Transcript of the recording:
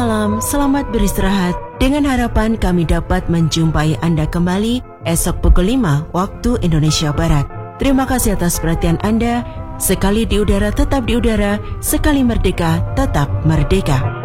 Malam, selamat beristirahat. Dengan harapan kami dapat menjumpai Anda kembali esok pukul 5 waktu Indonesia Barat. Terima kasih atas perhatian Anda. Sekali di udara tetap di udara, sekali merdeka tetap merdeka.